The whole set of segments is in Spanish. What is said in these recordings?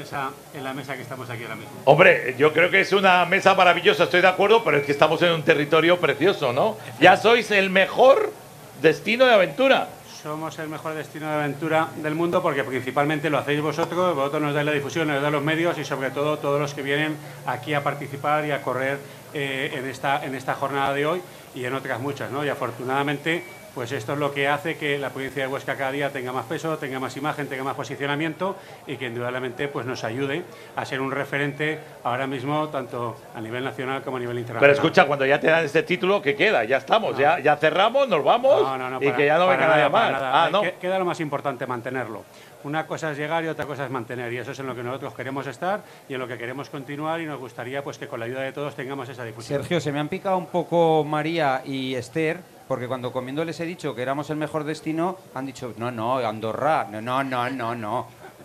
en la mesa que estamos aquí ahora mismo. Hombre, yo creo que es una mesa maravillosa, estoy de acuerdo, pero es que estamos en un territorio precioso, ¿no? Ya sois el mejor destino de aventura. Somos el mejor destino de aventura del mundo porque principalmente lo hacéis vosotros nos dais la difusión, nos dais los medios y sobre todo todos los que vienen aquí a participar y a correr en esta jornada de hoy y en otras muchas, ¿no? Y afortunadamente, pues esto es lo que hace que la provincia de Huesca cada día tenga más peso, tenga más imagen, tenga más posicionamiento y que indudablemente pues nos ayude a ser un referente ahora mismo tanto a nivel nacional como a nivel internacional. Pero escucha, cuando ya te dan este título, ¿qué queda? Ya estamos, ya cerramos, nos vamos y que ya no venga nadie más. ¿No? Queda lo más importante, mantenerlo. Una cosa es llegar y otra cosa es mantener y eso es en lo que nosotros queremos estar y en lo que queremos continuar y nos gustaría pues que con la ayuda de todos tengamos esa difusión. Sergio, se me han picado un poco María y Esther porque cuando comiendo les he dicho que éramos el mejor destino, han dicho, no, Andorra, no.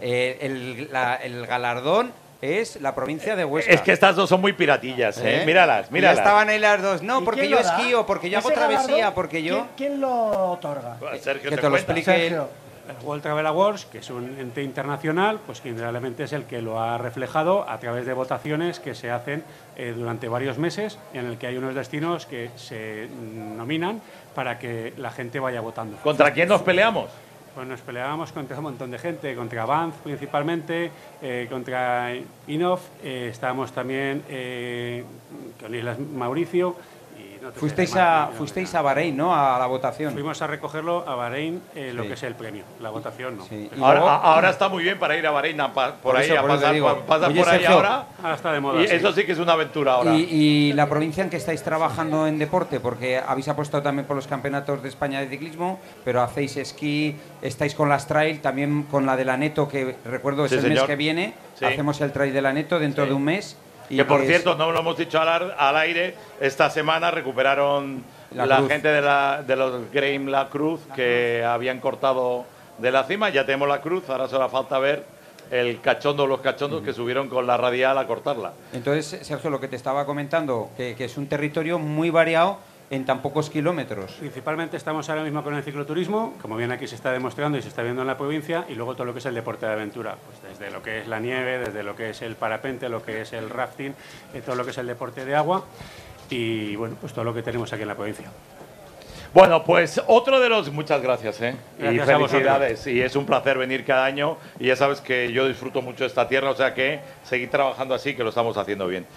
El galardón es la provincia de Huesca. Es que estas dos son muy piratillas, ¿eh? Míralas. Ya estaban ahí las dos. No, porque yo esquío, porque yo hago travesía, porque yo... ¿Quién lo otorga? Sergio, que te lo explique él. El World Travel Awards, que es un ente internacional, pues que realmente es el que lo ha reflejado a través de votaciones que se hacen durante varios meses, en el que hay unos destinos que se nominan para que la gente vaya votando. ¿Contra quién nos peleamos? Pues nos peleábamos contra un montón de gente, contra Banff principalmente, contra Inov, estábamos también con Islas Mauricio. Fuisteis a Bahrein, ¿no? A la votación. Fuimos a recogerlo a Bahrein, lo que es el premio. La votación no. Sí. Ahora está muy bien para ir a Bahrein, por ahí, a pasar Oye, por ahí Sergio, ahora. Ahora está de moda. Y eso sí que es una aventura ahora. Y la provincia en que estáis trabajando en deporte, porque habéis apostado también por los campeonatos de España de ciclismo, pero hacéis esquí, estáis con las trail, también con la de la Neto, que recuerdo es el mes que viene. Hacemos el trail de la Neto dentro de un mes. Que por cierto, no lo hemos dicho al aire, esta semana recuperaron la gente de los Graham La Cruz que habían cortado de la cima. Ya tenemos la cruz, ahora solo falta ver los cachondos que subieron con la radial a cortarla. Entonces, Sergio, lo que te estaba comentando, que es un territorio muy variado en tan pocos kilómetros. Principalmente estamos ahora mismo con el cicloturismo, como bien aquí se está demostrando y se está viendo en la provincia, y luego todo lo que es el deporte de aventura, pues desde lo que es la nieve, desde lo que es el parapente, lo que es el rafting, todo lo que es el deporte de agua y bueno, pues todo lo que tenemos aquí en la provincia. Bueno, pues otro de los... Muchas gracias, ¿eh? Gracias y felicidades. Y es un placer venir cada año. Y ya sabes que yo disfruto mucho de esta tierra, o sea que seguir trabajando así, que lo estamos haciendo bien.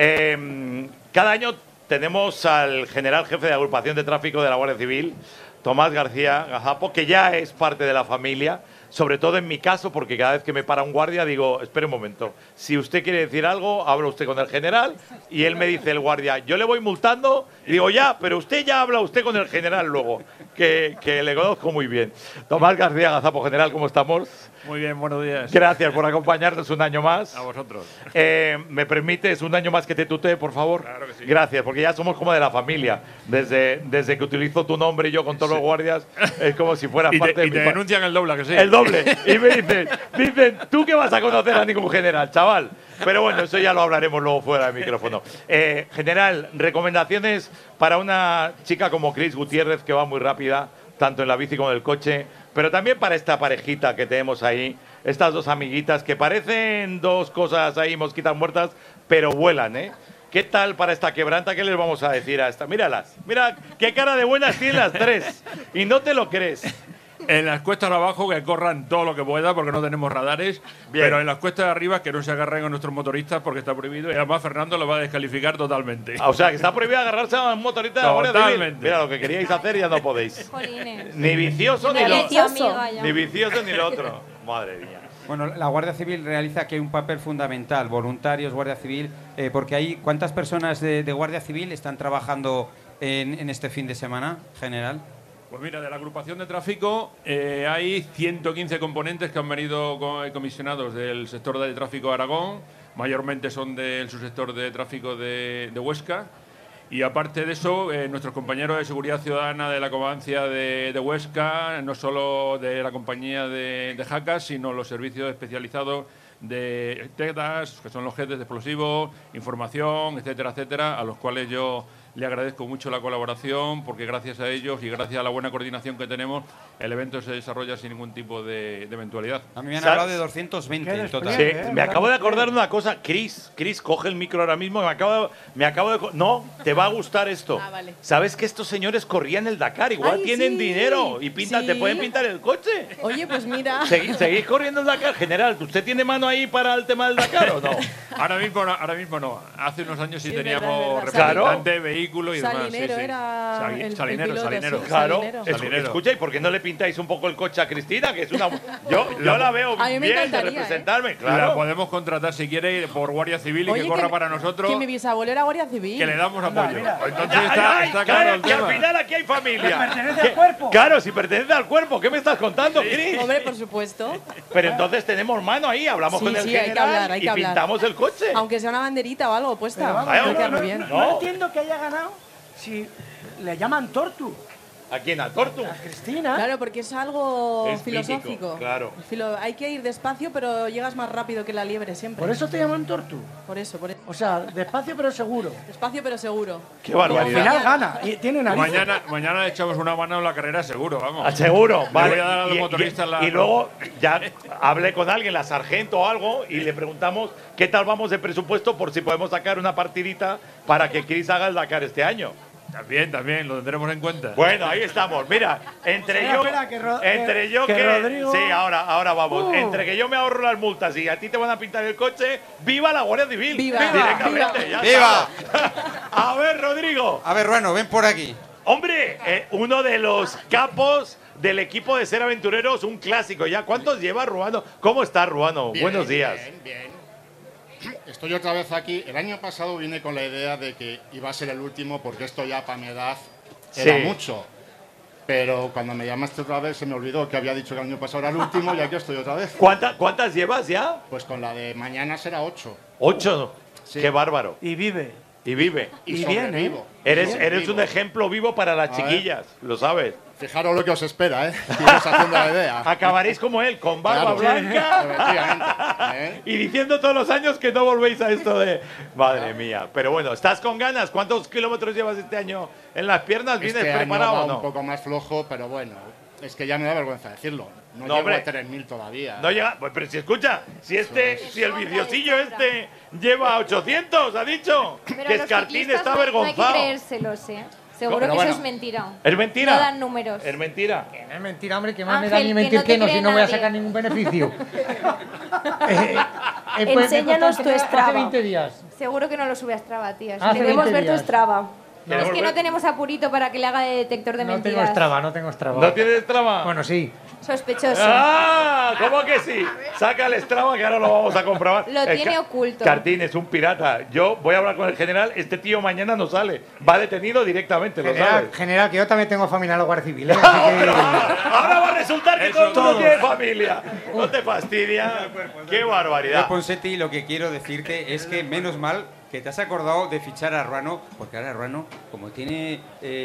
Cada año tenemos al general jefe de agrupación de tráfico de la Guardia Civil, Tomás García Gazapo, que ya es parte de la familia, sobre todo en mi caso, porque cada vez que me para un guardia digo, espere un momento, si usted quiere decir algo, habla usted con el general, y él me dice, el guardia, yo le voy multando, y digo, ya, pero usted ya habla usted con el general luego, que le conozco muy bien. Tomás García Gazapo, general, ¿cómo estamos? Muy bien, buenos días. Gracias por acompañarnos un año más. A vosotros. ¿Me permites un año más que te tutee, por favor? Claro que sí. Gracias, porque ya somos como de la familia. Desde que utilizo tu nombre y yo con todos los guardias, es como si fuera parte de mi... Y te denuncian el doble, que sí. El doble. Y me dicen, ¿tú qué vas a conocer a ningún general, chaval? Pero bueno, eso ya lo hablaremos luego fuera del micrófono. General, recomendaciones para una chica como Cris Gutiérrez, que va muy rápida, tanto en la bici como en el coche, pero también para esta parejita que tenemos ahí, estas dos amiguitas que parecen dos cosas ahí, mosquitas muertas, pero vuelan, ¿eh? ¿Qué tal para esta quebranta? ¿Qué les vamos a decir a esta? Míralas, mira qué cara de buenas tienen las tres. Y no te lo crees. En las cuestas de abajo que corran todo lo que pueda porque no tenemos radares, Bien. pero en las cuestas de arriba que no se agarren a nuestros motoristas porque está prohibido y además Fernando lo va a descalificar totalmente. O sea, que está prohibido agarrarse a un motorista de la Guardia Civil. Totalmente. Mira, lo que queríais hacer ya no podéis. Jolines. Ni vicioso ni lo Delicioso. Ni vicioso ni lo otro. Madre mía. Bueno, la Guardia Civil realiza aquí un papel fundamental, voluntarios, Guardia Civil, porque hay ¿cuántas personas de Guardia Civil están trabajando en este fin de semana, general? Pues mira, de la agrupación de tráfico hay 115 componentes que han venido comisionados del sector de tráfico de Aragón, mayormente son del subsector de tráfico de Huesca, y aparte de eso, nuestros compañeros de seguridad ciudadana de la Comandancia de Huesca, no solo de la compañía de Jacas, sino los servicios especializados de TEDAS, que son los jefes de explosivos, información, etcétera, etcétera, a los cuales yo le agradezco mucho la colaboración porque gracias a ellos y gracias a la buena coordinación que tenemos el evento se desarrolla sin ningún tipo de eventualidad. A mí me han hablado de 220 en total. Sí, me acabo de acordar de una cosa. Chris, coge el micro ahora mismo. No, te va a gustar esto. Vale. ¿Sabes que estos señores corrían el Dakar? Igual tienen dinero y te pueden pintar el coche. Oye, pues mira. ¿Seguís corriendo el Dakar? General, ¿usted tiene mano ahí para el tema del Dakar o no? Ahora mismo no. Hace unos años sí, Sí, teníamos verdad. representante, vehículo y demás. Salinero era el Salinero. piloto, sí. Claro. Salinero. Escucha, ¿y por qué no le pintáis un poco el coche a Cristina? Que es una. Yo la veo A mí me bien de encantaría, representarme, La claro. podemos contratar si quiere por Guardia Civil y Oye, que corra para nosotros. Que mi bisabuelo era guardia civil. Que le damos apoyo. Entonces Ay, está claro el que al tema. final aquí hay familia. pertenece al cuerpo. Claro, si pertenece al cuerpo, ¿qué me estás contando, Cris? Hombre, por supuesto. Pero entonces tenemos mano ahí, hablamos Sí, con el sí, hay que general hablar, hay y que hablar. pintamos el coche. Aunque sea una banderita o algo puesta. Pero vamos, Ay, Creo que no, anda bien. No entiendo que haya ganado si le llaman Tortu. ¿A quién? ¿A Tortu? A Cristina. Claro, porque es algo Es mítico, filosófico. claro. Hay que ir despacio, pero llegas más rápido que la liebre siempre. Por eso te llaman Tortu. Por eso. O sea, despacio pero seguro. Despacio, pero seguro. Qué Al barbaridad. final gana. Y tiene narices. Mañana le echamos una mano en la carrera seguro, vamos. Seguro, vale. voy a dar a los motoristas la- y luego ya hablé con alguien, la sargento o algo, y le preguntamos qué tal vamos de presupuesto por si podemos sacar una partidita para que Chris haga el Dakar este año. También, lo tendremos en cuenta. Bueno, ahí estamos. Mira, entre Espera, yo, espera, que Rodrigo- sí, ahora vamos. Entre que yo me ahorro las multas y a ti te van a pintar el coche, ¡viva la Guardia Civil! ¡Viva! Directamente, ¡Viva! ya ¡Viva! está. A ver, Rodrigo. A ver, Ruano, ven por aquí. Hombre, uno de los capos del equipo de Ser Aventureros, un clásico ya. ¿Cuántos lleva Ruano? ¿Cómo está Ruano? Bien, Buenos días. Bien. Estoy otra vez aquí. El año pasado vine con la idea de que iba a ser el último porque esto ya para mi edad era Sí. mucho. Pero cuando me llamaste otra vez se me olvidó que había dicho que el año pasado era el último y aquí estoy otra vez. ¿Cuántas llevas ya? Pues con la de mañana será 8. 8. Sí. Qué bárbaro. Y vive. Y vive. Y bien, sobrevivo. Eres un Vivo. ejemplo vivo para las A ver. chiquillas, lo sabes. Fijaros lo que os espera, ¿eh? Iros haciendo la idea. Acabaréis como él, con barba Claro. blanca Efectivamente, ¿eh? y diciendo todos los años que no volvéis a esto de... Madre mía. Pero bueno, ¿estás con ganas? ¿Cuántos kilómetros llevas este año en las piernas? ¿Vienes Este año preparado va o no? un poco más flojo, pero bueno, es que ya me da vergüenza decirlo. No, No, llego hombre. a 3.000 todavía. No llega... Pues, pero si escucha, si el viciosillo este lleva 800, ha dicho. Pero Que los Escartín ciclistas está no hay que avergonzado. creérselos, ¿eh? Seguro Pero que bueno. eso es mentira. ¿Es mentira? No dan números. Es mentira. Que no es mentira, hombre, que más me da Ángel, ni que mentir no te que no, cree si no voy a nadie. sacar ningún beneficio. Enséñanos tu Hace Strava. 20 días. Seguro que no lo sube a Strava, tía. Hace Queremos 20 ver tu días. Strava. Es que no tenemos apurito para que le haga de detector de No mentiras. tengo Strava, no tengo Strava. ¿No tienes trama? Bueno, sí. Sospechoso. ¡Ah! ¿Cómo que sí? Saca el Strava que ahora lo vamos a comprobar. Lo tiene oculto. Cartín es un pirata. Yo voy a hablar con el general. Este tío mañana no sale. Va detenido directamente, lo sabes. General, que yo también tengo familia en la Guardia Civil. ¿eh? Así que- Ahora va a resultar que Eso todo el mundo todos. tiene familia. No te fastidia. Qué barbaridad. Ponsetti, lo que quiero decirte es que menos mal que te has acordado de fichar a Ruano, porque ahora Ruano, como tiene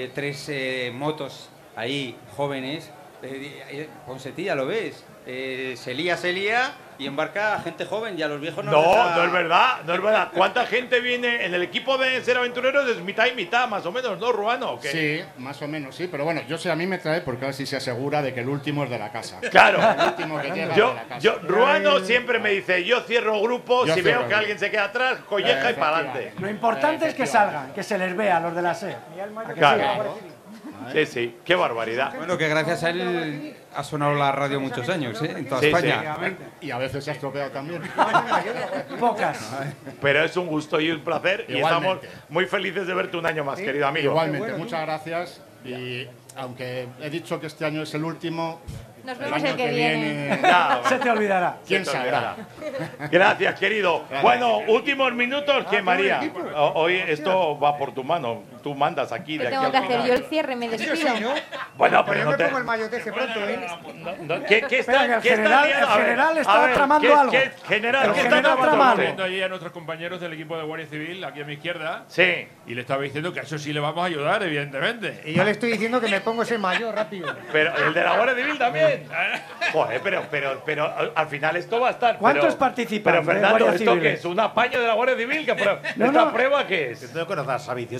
3 motos ahí jóvenes, Ponsetti ya lo ves, se lía y embarca a gente joven y a los viejos no les da- No es verdad, no es verdad. ¿Cuánta gente viene en el equipo de Ser Aventureros? Es mitad y mitad, más o menos, ¿no, Ruano? ¿O qué? Sí, más o menos, sí. Pero bueno, yo sé, a mí me trae porque ahora sí se asegura de que el último es de la casa. Claro. El último que llega es de la casa. Ruano siempre me dice, yo cierro grupo, Yo si cierro veo que grupo. alguien se queda atrás, colleja y para adelante. Efectivamente. Lo importante es que salgan, que se les vea a los de la SER. ¿A que sí? Claro. Sí, qué barbaridad. Bueno, que gracias a él ha sonado la radio muchos años, en toda Sí, España. Y a veces se ha estropeado también. Pocas. Pero es un gusto y un placer y Igualmente. estamos muy felices de verte un año más, querido amigo. Igualmente, muchas gracias. Y aunque he dicho que este año es el último, Nos el vemos año el que que viene. viene, Ya, Se te olvidará. ¿quién se te sabrá? Gracias, querido. Bueno, últimos minutos que María. Hoy esto va por tu mano. Tú mandas aquí de ¿Qué aquí tengo que al hacer? final. Yo el cierre, me despido. Bueno, Pero pero yo no me te. pongo el maillot ese pronto, ¿eh? ¿Qué Espera, que el qué general- liando? el A ver, general a estaba ver, tramando algo. General, El ¿qué está general tramando trama algo. usted? Viendo allí a nuestros compañeros del equipo de Guardia Civil, aquí a mi izquierda, Sí. y le estaba diciendo que a eso sí le vamos a ayudar, evidentemente. Y yo le estoy diciendo que me pongo ese maillot rápido. Pero el de la Guardia Civil también. Joder, pero al final esto va a estar. ¿Cuántos pero, participan Pero de Fernando, Guardia ¿esto qué Civiles? es? ¿Un apaño de la Guardia Civil? ¿Esta no. prueba qué es? Tengo que conocer a vicioso.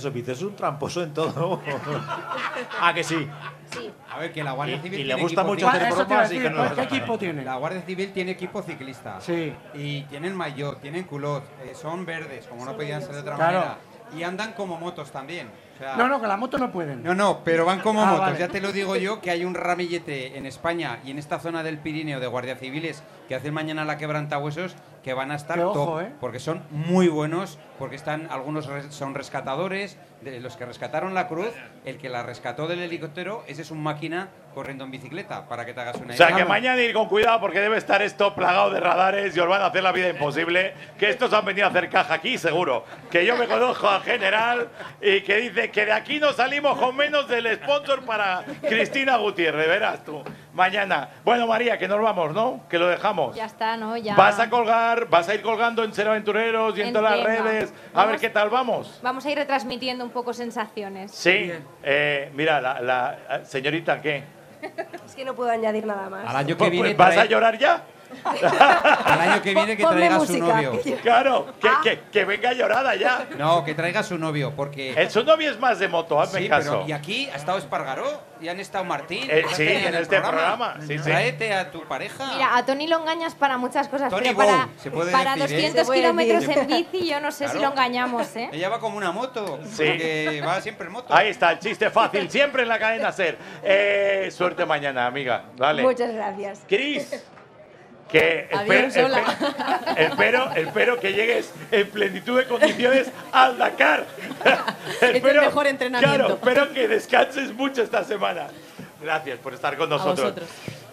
un tramposo en todo. ¿A que sí? Sí. A ver, que la Guardia Civil Y le tiene gusta equipo mucho hacer Eso te iba a bromas y decir, que no... ¿qué equipo tiene? La Guardia Civil tiene equipo ciclista. Sí. Y tienen maillot, tienen culot, son verdes, como no podían ser de otra Claro. manera. Y andan como motos también. O sea, No, con la moto no pueden. no, pero van como motos. vale. Ya te lo digo yo, que hay un ramillete en España y en esta zona del Pirineo de guardia civiles que hacen mañana la quebrantahuesos que van a estar Que ojo, top, porque son muy buenos, porque están algunos son rescatadores, de los que rescataron la Cruz, el que la rescató del helicóptero, ese es un máquina corriendo en bicicleta, para que te hagas una O sea, idea. que mañana ir con cuidado porque debe estar esto plagado de radares y os van a hacer la vida imposible. Que estos han venido a hacer caja aquí, seguro. Que yo me conozco al general y que dice que de aquí no salimos con menos del sponsor para Cristina Gutiérrez. Verás tú. Mañana. Bueno, María, que nos vamos, ¿no? Que lo dejamos. Ya está, ¿no? Ya. Vas a colgar, vas a ir colgando en Ser Aventureros y en todas las Venga. redes. A ver qué tal vamos. Vamos a ir retransmitiendo un poco sensaciones. Sí. Mira, la señorita, ¿qué? Es que no puedo añadir nada más. Al año que Pues, viene ¿vas a trae- llorar ya? Al año que viene que Ponme traiga su música. novio. Claro, que venga llorada ya. No, que traiga su novio, porque... Su novio es más de moto, hazme Sí, caso. pero y aquí ha estado Espargaró y han estado Martín. Sí, Están en este programa. Sí, sí. Tráete a tu pareja. Mira, a Tony lo engañas para muchas cosas, Tony pero para, Bow, se puede para decir, ¿eh? 200 Se puede kilómetros decir. en bici yo no sé si Claro. lo engañamos, ¿eh? Ella va como una moto, Sí. porque va siempre en moto. Ahí está, el chiste fácil, siempre en la cadena Ser. Suerte mañana, amiga. Vale. Muchas gracias. Cris, que Adiós, hola. espero que llegues en plenitud de condiciones al Dakar. el mejor entrenamiento. Claro, espero que descanses mucho esta semana. Gracias por estar con nosotros. vosotros.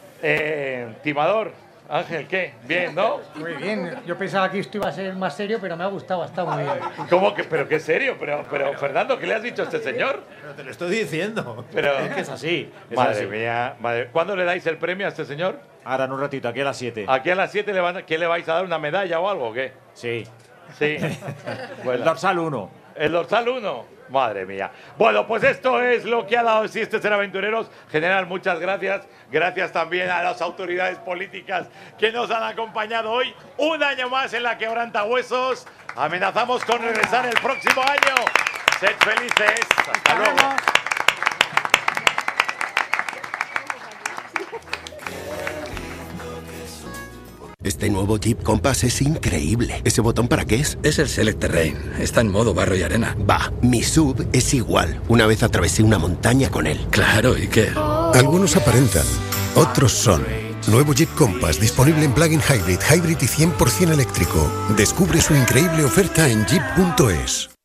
Timador, Ángel, ¿qué? Bien, ¿no? Muy bien. Yo pensaba que esto iba a ser más serio, pero me ha gustado, ha estado muy bien. ¿Cómo que? ¿Pero qué serio? Pero Fernando, ¿qué le has dicho a este señor? Pero te lo estoy diciendo. Pero- Es que es así. es Madre así. mía, madre. ¿Cuándo le dais el premio a este señor? Ahora en un ratito, aquí a las 7. Aquí a las 7 ¿qué le vais a dar? ¿Una medalla o algo o qué? Sí. Sí. El dorsal 1. El dorsal 1. Madre mía. Bueno, pues esto es lo que ha dado sí este Ser Aventureros. General, muchas gracias. Gracias también a las autoridades políticas que nos han acompañado hoy. Un año más en la Quebrantahuesos. Amenazamos con regresar el próximo año. Sed felices. Hasta luego. Este nuevo Jeep Compass es increíble. ¿Ese botón para qué es? Es el Select Terrain. Está en modo barro y arena. Va, mi SUV es igual. Una vez atravesé una montaña con él. Claro, ¿y qué? Algunos aparentan, otros son. Nuevo Jeep Compass disponible en plug-in hybrid y 100% eléctrico. Descubre su increíble oferta en jeep.es.